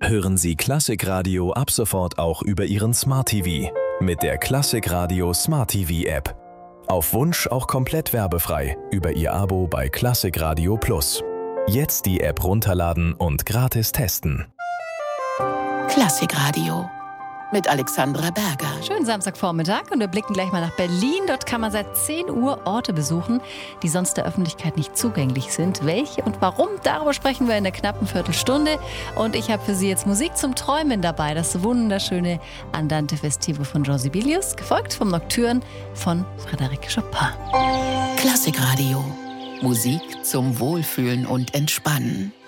Hören Sie Klassikradio ab sofort auch über Ihren Smart TV mit der Klassikradio Smart TV App. Auf Wunsch auch komplett werbefrei über Ihr Abo bei Klassikradio Plus. Jetzt die App runterladen und gratis testen. Klassikradio mit Alexandra Berger. Schönen Samstagvormittag und wir blicken gleich mal nach Berlin. Dort kann man seit 10 Uhr Orte besuchen, die sonst der Öffentlichkeit nicht zugänglich sind. Welche und warum, darüber sprechen wir in der knappen Viertelstunde. Und ich habe für Sie jetzt Musik zum Träumen dabei. Das wunderschöne Andante Festivo von Jean Sibelius, gefolgt vom Nocturne von Frédéric Chopin. Klassikradio. Musik zum Wohlfühlen und Entspannen.